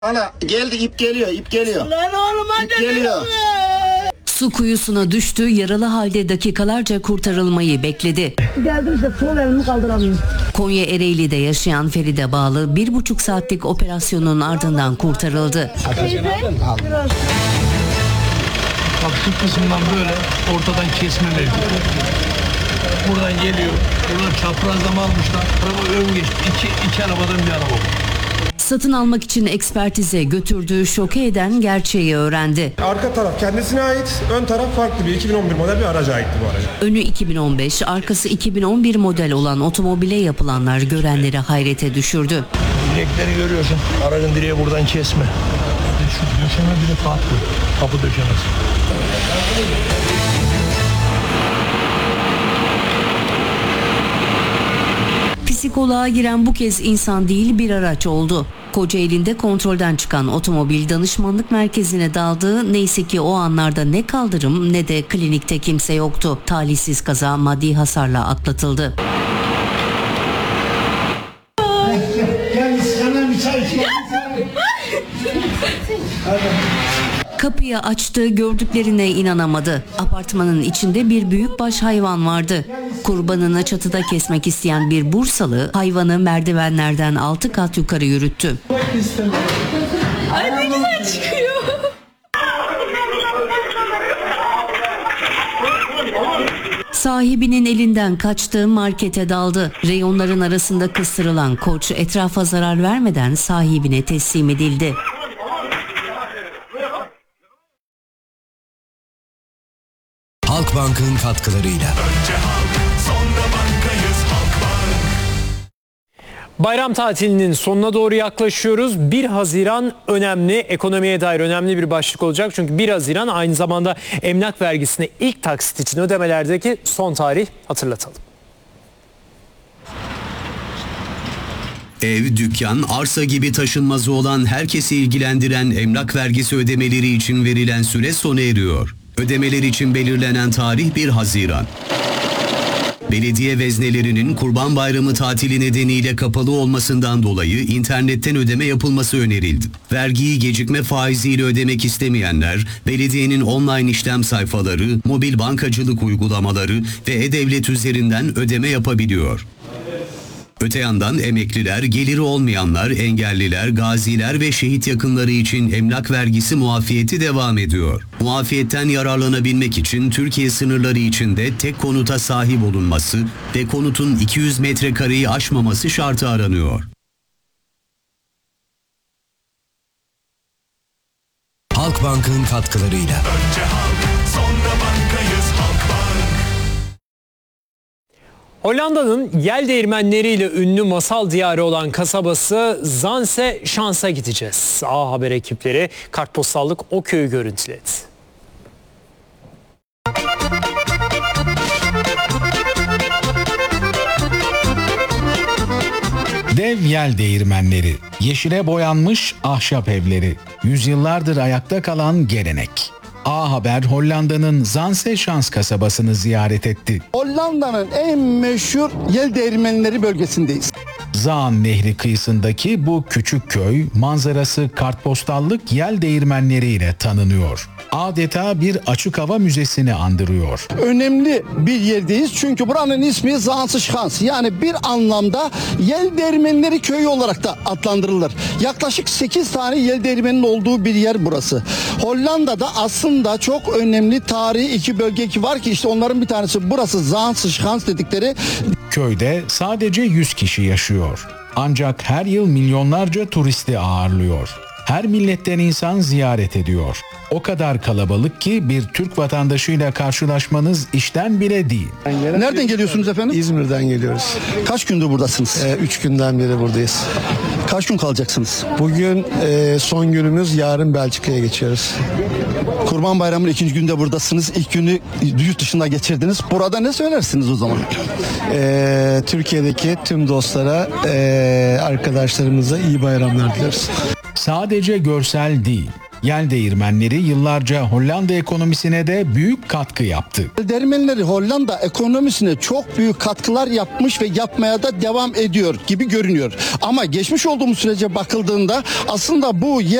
Ana geldi, ip geliyor, ip geliyor. Lan oğlum İp geliyor. Su kuyusuna düştü, yaralı halde dakikalarca kurtarılmayı bekledi. Geldim işte sol elimi kaldıramıyorum. Konya Ereğli'de yaşayan Feride Bağlı 1,5 saatlik operasyonun ardından kurtarıldı. Bak şu kısımdan böyle ortadan kesme mevcut. Buradan geliyor. Buradan çaprazlama almışlar. Araba ön geçti. İki arabadan bir araba. Satın almak için ekspertize götürdüğü şoke eden gerçeği öğrendi. Arka taraf kendisine ait, ön taraf farklı bir 2011 model bir araca aitti bu araca. Önü 2015, arkası 2011 model olan otomobile yapılanlar görenleri hayrete düşürdü. Direkleri görüyorsun. Aracın direği buradan kesme. Şu döşeme bile farklı. Kapı döşemesi. Psikoloğa giren bu kez insan değil bir araç oldu. Kocaeli'nde kontrolden çıkan otomobil danışmanlık merkezine daldı. Neyse ki o anlarda ne kaldırım ne de klinikte kimse yoktu. Talihsiz kaza maddi hasarla atlatıldı. Kapıyı açtı, gördüklerine inanamadı. Apartmanın içinde bir büyükbaş hayvan vardı. Kurbanını çatıda kesmek isteyen bir Bursalı hayvanı merdivenlerden 6 kat yukarı yürüttü. Ay ne güzel çıkıyor. Sahibinin elinden kaçtı, markete daldı. Reyonların arasında kıstırılan koç etrafa zarar vermeden sahibine teslim edildi. Halkbank'ın katkılarıyla. Bayram tatilinin sonuna doğru yaklaşıyoruz. 1 Haziran önemli, ekonomiye dair önemli bir başlık olacak. Çünkü 1 Haziran aynı zamanda emlak vergisine ilk taksit için ödemelerdeki son tarih, hatırlatalım. Ev, dükkan, arsa gibi taşınmazı olan herkesi ilgilendiren emlak vergisi ödemeleri için verilen süre sona eriyor. Ödemeler için belirlenen tarih 1 Haziran. Belediye veznelerinin Kurban Bayramı tatili nedeniyle kapalı olmasından dolayı internetten ödeme yapılması önerildi. Vergiyi gecikme faiziyle ödemek istemeyenler, belediyenin online işlem sayfaları, mobil bankacılık uygulamaları ve e-devlet üzerinden ödeme yapabiliyor. Öte yandan emekliler, geliri olmayanlar, engelliler, gaziler ve şehit yakınları için emlak vergisi muafiyeti devam ediyor. Muafiyetten yararlanabilmek için Türkiye sınırları içinde tek konuta sahip olunması ve konutun 200 metrekareyi aşmaması şartı aranıyor. Halkbank'ın katkılarıyla. Önce halk, sonra bankayız Halkbank. Hollanda'nın yel değirmenleriyle ünlü masal diyarı olan kasabası Zaanse-Schaans'a gideceğiz. A Haber ekipleri kartpostallık o köyü görüntüledi. Dev yel değirmenleri, yeşile boyanmış ahşap evleri, yüzyıllardır ayakta kalan gelenek. A Haber Hollanda'nın Zaanse-Schans kasabasını ziyaret etti. Hollanda'nın en meşhur yel değirmenleri bölgesindeyiz. Zaan Nehri kıyısındaki bu küçük köy manzarası kartpostallık yel değirmenleriyle tanınıyor. Adeta bir açık hava müzesini andırıyor. Önemli bir yerdeyiz çünkü buranın ismi Zaanse-Schans, yani bir anlamda yel değirmenleri köyü olarak da adlandırılır. Yaklaşık 8 tane yel değirmeninin olduğu bir yer burası. Hollanda'da aslında çok önemli tarihi iki bölge var ki işte onların bir tanesi burası Zaanse-Schans dedikleri. Köyde sadece 100 kişi yaşıyor. Ancak her yıl milyonlarca turisti ağırlıyor. Her milletten insan ziyaret ediyor. O kadar kalabalık ki bir Türk vatandaşıyla karşılaşmanız işten bile değil. Nereden geliyorsunuz efendim? İzmir'den geliyoruz. Kaç gündür buradasınız? 3 günden beri buradayız. Kaç gün kalacaksınız? Bugün son günümüz, yarın Belçika'ya geçiyoruz. Kurban Bayramı'nın 2. günde buradasınız. İlk günü yurt dışında geçirdiniz. Burada ne söylersiniz o zaman? Türkiye'deki tüm dostlara, arkadaşlarımıza iyi bayramlar diliyoruz. Sadece görsel değil, Yel değirmenleri yıllarca Hollanda ekonomisine de büyük katkı yaptı. Yel değirmenleri Hollanda ekonomisine çok büyük katkılar yapmış ve yapmaya da devam ediyor gibi görünüyor. Ama geçmiş olduğumuz sürece bakıldığında aslında bu